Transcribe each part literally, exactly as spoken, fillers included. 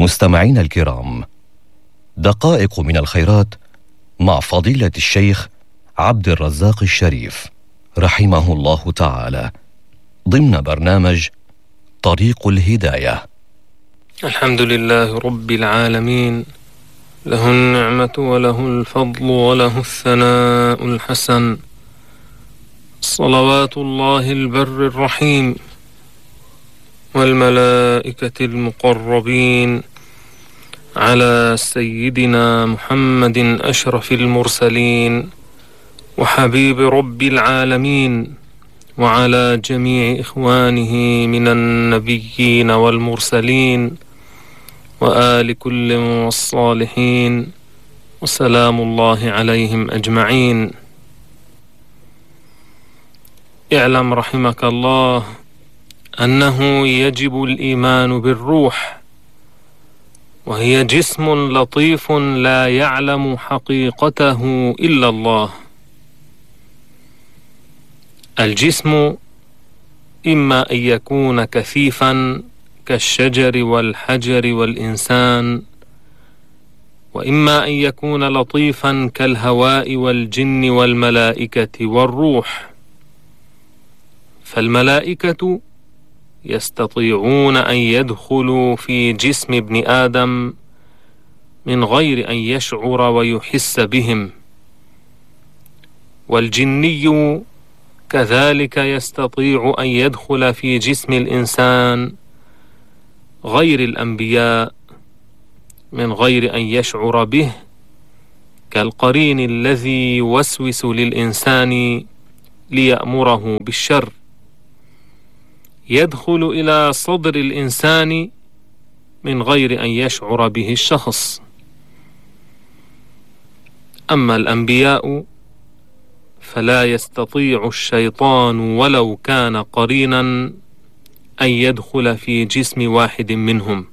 مستمعين الكرام، دقائق من الخيرات مع فضيلة الشيخ عبد الرزاق الشريف رحمه الله تعالى ضمن برنامج طريق الهداية. الحمد لله رب العالمين، له النعمة وله الفضل وله الثناء الحسن، صلوات الله البر الرحيم والملائكة المقربين على سيدنا محمد أشرف المرسلين وحبيب رب العالمين، وعلى جميع إخوانه من النبيين والمرسلين وآل كل والصالحين، وسلام الله عليهم أجمعين. اعلم رحمك الله أنه يجب الإيمان بالروح، وهي جسم لطيف لا يعلم حقيقته إلا الله. الجسم إما أن يكون كثيفا كالشجر والحجر والإنسان، وإما أن يكون لطيفا كالهواء والجن والملائكة والروح. فالملائكة يستطيعون أن يدخلوا في جسم ابن آدم من غير أن يشعر ويحس بهم، والجني كذلك يستطيع أن يدخل في جسم الإنسان غير الأنبياء من غير أن يشعر به، كالقرين الذي يوسوس للإنسان ليأمره بالشر، يدخل إلى صدر الإنسان من غير أن يشعر به الشخص. أما الأنبياء فلا يستطيع الشيطان ولو كان قرينا أن يدخل في جسم واحد منهم،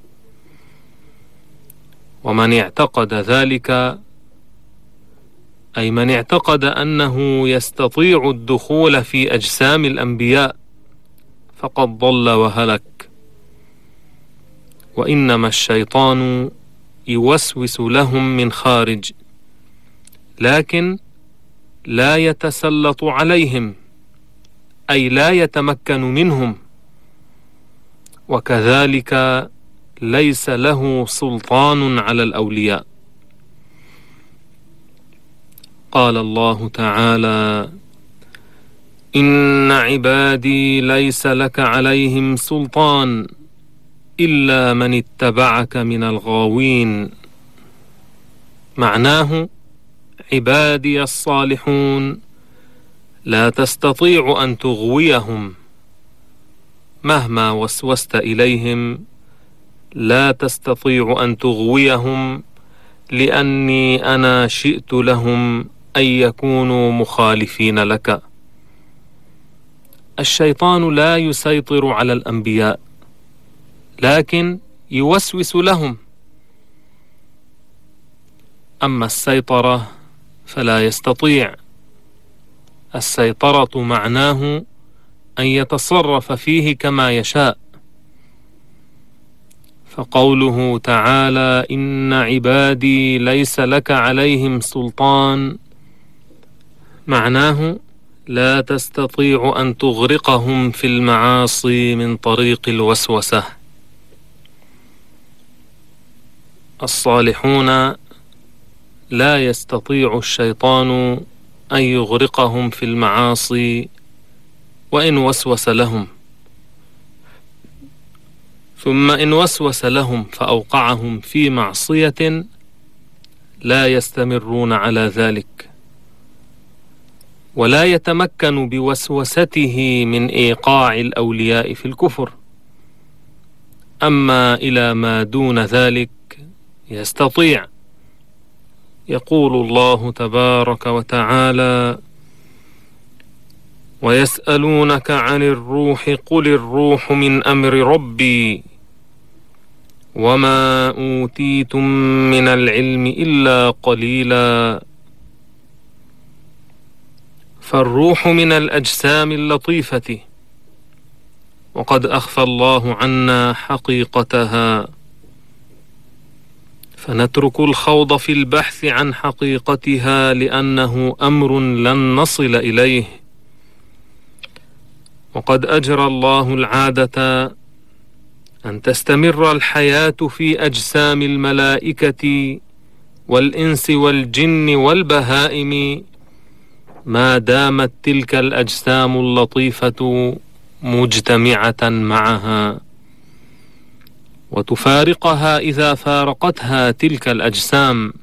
ومن اعتقد ذلك، أي من اعتقد أنه يستطيع الدخول في أجسام الأنبياء، فقد ضل وهلك. وإنما الشيطان يوسوس لهم من خارج، لكن لا يتسلط عليهم، أي لا يتمكن منهم، وكذلك ليس له سلطان على الأولياء. قال الله تعالى: إن عبادي ليس لك عليهم سلطان إلا من اتبعك من الغاوين. معناه: عبادي الصالحون لا تستطيع أن تغويهم، مهما وسوست إليهم لا تستطيع أن تغويهم، لأني أنا شئت لهم أن يكونوا مخالفين لك. الشيطان لا يسيطر على الأنبياء، لكن يوسوس لهم. أما السيطرة فلا يستطيع. السيطرة معناه أن يتصرف فيه كما يشاء. فقوله تعالى: إن عبادي ليس لك عليهم سلطان، معناه لا تستطيع أن تغرقهم في المعاصي من طريق الوسوسة. الصالحون لا يستطيع الشيطان أن يغرقهم في المعاصي وإن وسوس لهم، ثم إن وسوس لهم فأوقعهم في معصية لا يستمرون على ذلك، ولا يتمكن بوسوسته من إيقاع الأولياء في الكفر. أما إلى ما دون ذلك يستطيع. يقول الله تبارك وتعالى: ويسألونك عن الروح قل الروح من أمر ربي وما أوتيتم من العلم إلا قليلا. فالروح من الأجسام اللطيفة، وقد أخفى الله عنا حقيقتها، فنترك الخوض في البحث عن حقيقتها لأنه أمر لن نصل إليه. وقد أجرى الله العادة أن تستمر الحياة في أجسام الملائكة والإنس والجن والبهائم ما دامت تلك الأجسام اللطيفة مجتمعة معها، وتفارقها إذا فارقتها تلك الأجسام،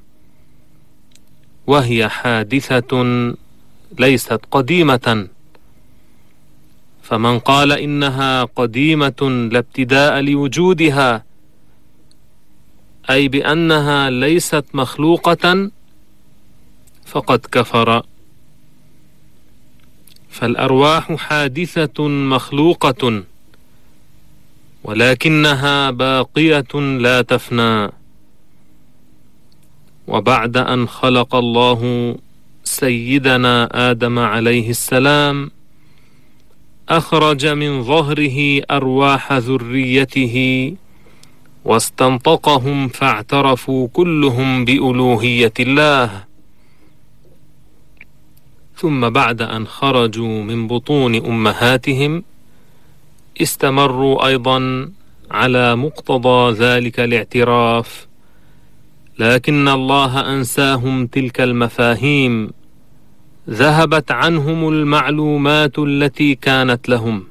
وهي حادثة ليست قديمة. فمن قال إنها قديمة لا ابتداء لوجودها، أي بأنها ليست مخلوقة، فقد كفر. فالأرواح حادثة مخلوقة، ولكنها باقية لا تفنى. وبعد أن خلق الله سيدنا آدم عليه السلام أخرج من ظهره أرواح ذريته واستنطقهم فاعترفوا كلهم بألوهية الله. ثم بعد أن خرجوا من بطون أمهاتهم استمروا أيضا على مقتضى ذلك الاعتراف، لكن الله أنساهم تلك المفاهيم، ذهبت عنهم المعلومات التي كانت لهم.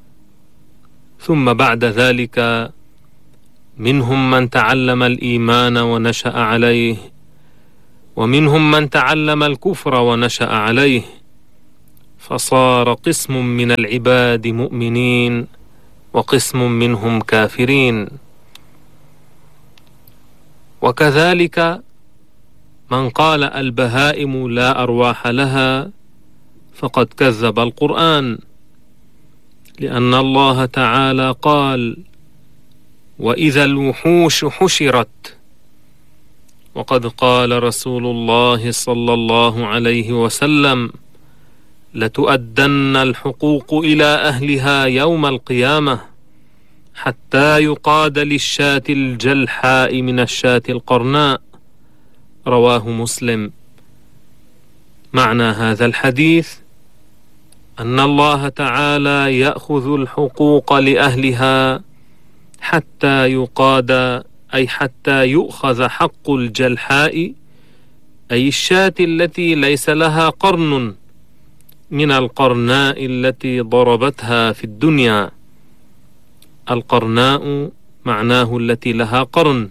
ثم بعد ذلك منهم من تعلم الإيمان ونشأ عليه، ومنهم من تعلم الكفر ونشأ عليه، فصار قسم من العباد مؤمنين وقسم منهم كافرين. وكذلك من قال البهائم لا أرواح لها فقد كذب القرآن، لأن الله تعالى قال: وإذا الوحوش حشرت. وقد قال رسول الله صلى الله عليه وسلم: لتؤدن الحقوق إلى أهلها يوم القيامة حتى يقاد للشاة الجلحاء من الشاة القرناء. رواه مسلم. معنى هذا الحديث أن الله تعالى يأخذ الحقوق لأهلها حتى يقاد، أي حتى يؤخذ حق الجلحاء، أي الشاة التي ليس لها قرن، من القرناء التي ضربتها في الدنيا. القرناء معناه التي لها قرن،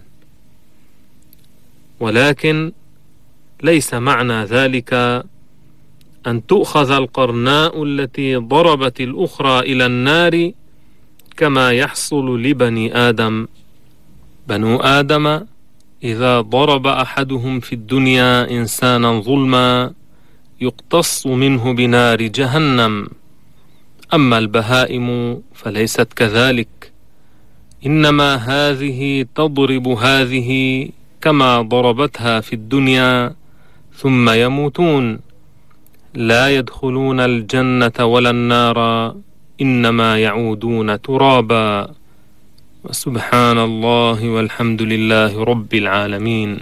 ولكن ليس معنى ذلك أن تؤخذ القرناء التي ضربت الأخرى إلى النار كما يحصل لبني آدم. بنو آدم إذا ضرب أحدهم في الدنيا إنسانا ظلما يقتص منه بنار جهنم. أما البهائم فليست كذلك، إنما هذه تضرب هذه كما ضربتها في الدنيا ثم يموتون، لا يدخلون الجنة ولا النار، إنما يعودون ترابا. وسبحان الله والحمد لله رب العالمين.